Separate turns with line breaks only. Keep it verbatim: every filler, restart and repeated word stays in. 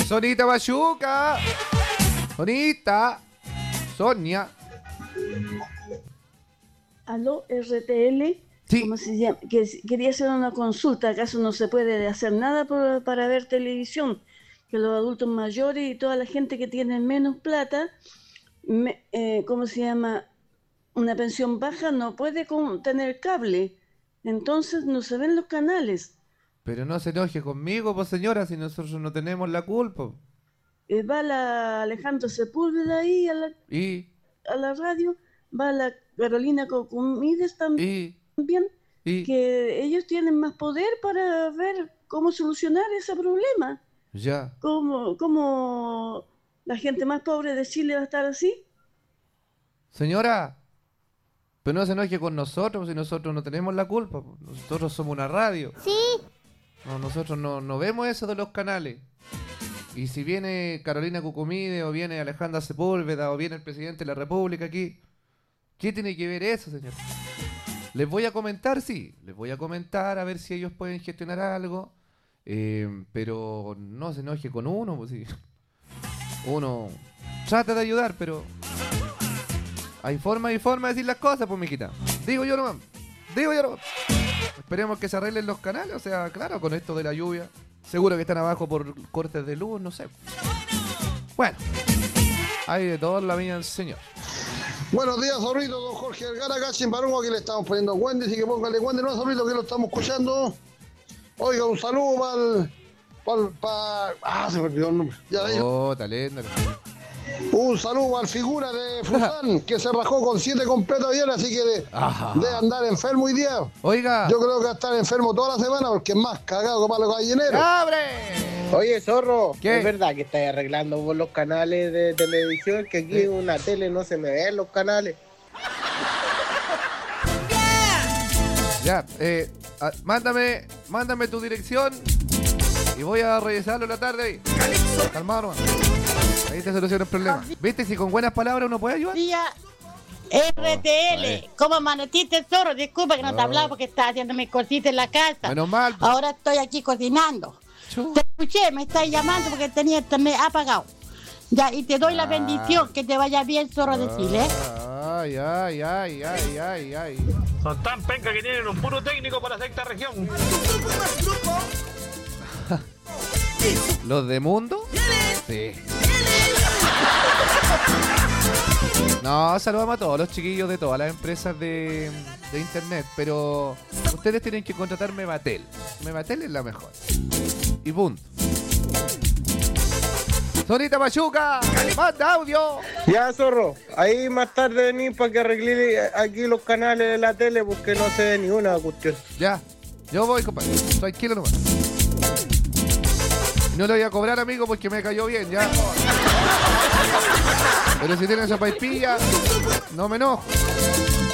Sonita Machuca. Sonita. Sonia.
Aló, R T L.
Sí.
¿Cómo se llama? Que, quería hacer una consulta. ¿Acaso no se puede hacer nada por, para ver televisión? Que los adultos mayores y toda la gente que tiene menos plata, me, eh, ¿cómo se llama? Una pensión baja no puede con, tener cable. Entonces no se ven los canales.
Pero no se enoje conmigo, pues señora, si nosotros no tenemos la culpa.
Eh, va la Alejandro Sepúlveda ahí a la,
Y,
a la radio, va la Carolina Cocumides también,
y, y,
que ellos tienen más poder para ver cómo solucionar ese problema.
ya.
¿Cómo, cómo la gente más pobre de Chile va a estar así?
Señora, pero no se enoje con nosotros, si nosotros no tenemos la culpa. Nosotros somos una radio.
Sí.
No, nosotros no, no vemos eso de los canales. Y si viene Carolina Cucumide, o viene Alejandra Sepúlveda, o viene el presidente de la República aquí, ¿qué tiene que ver eso, señor? Les voy a comentar, sí, les voy a comentar a ver si ellos pueden gestionar algo, eh, pero no se enoje con uno, pues sí. Uno trata de ayudar, pero hay forma y forma de decir las cosas, pues, mijita. Digo yo nomás, digo yo nomás. Esperemos que se arreglen los canales, o sea, claro, con esto de la lluvia. Seguro que están abajo por cortes de luz, no sé. Bueno, hay de todo en la vida del señor.
Buenos días, Zorrito, don Jorge Vergara, acá en Barunga, que le estamos poniendo Wendy, así que póngale Wendy, no, Zorrito, que lo estamos escuchando. Oiga, un saludo para el... Para, para, ah, se me olvidó el nombre. Ya de
Oh, talento.
Un saludo al figura de Fusán, que se rajó con siete completos ayer, así que de, de andar enfermo hoy día.
Oiga.
Yo creo que va a estar enfermo toda la semana porque es más cagado que para los gallineros.
¡Abre!
Oye, Zorro,
¿qué?
¿Es verdad que estás arreglando vos los canales de televisión? Que aquí en una tele no se me ven los canales.
Ya, eh, a, mándame, mándame tu dirección y voy a revisarlo en la tarde ahí. Calmado nomás. Ahí te soluciona el problema. ¿Viste? Si con buenas palabras uno puede ayudar.
Día R T L,
Oh,
¿cómo amaneciste, Zorro? Disculpa que no te
Oh.
hablaba porque estaba haciendo mis cositas en la casa.
Menos mal.
Ahora estoy aquí cocinando.
Chu.
Te escuché, me estás llamando porque tenía me ha apagado. Ya, y te doy la
Ah.
bendición, que te vaya bien, Zorro de Chile.
Ay, ay, ay, ay, ay, ay.
Son tan pencas que tienen un puro técnico para la sexta región.
¿Los de Mundo? Sí. No, saludamos a todos los chiquillos de todas las empresas de, de internet, pero ustedes tienen que contratar Mevatel. Mevatel es la mejor. Y punto. Sonita Machuca, manda audio.
Ya, Zorro, ahí más tarde vení para que arregle aquí los canales de la tele porque no se ve ni una cuestión.
Ya, yo voy, compadre. Tranquilo nomás. No le voy a cobrar, amigo, porque me cayó bien, ya. Pero si tienen esa paipilla, no me enojo.